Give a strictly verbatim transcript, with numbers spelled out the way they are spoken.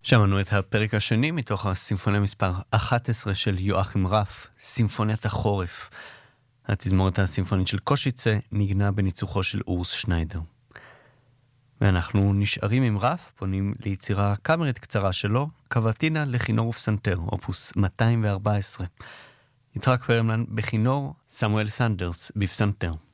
שמענו את הפרק השני מתוך הסימפוניה מספר אחת עשרה של יואכים רף, סימפוניית החורף. התזמורת הסימפונית של קושיצה נגנה בניצוחו של אורס שניידר. ואנחנו נשארים עם רף, פונים ליצירה קאמרית קצרה שלו, קוורטינה לכינור ופסנתר, אופוס מאתיים וארבע עשרה. יצחק פרלמן בכינור, סמואל סנדרס בפסנתר.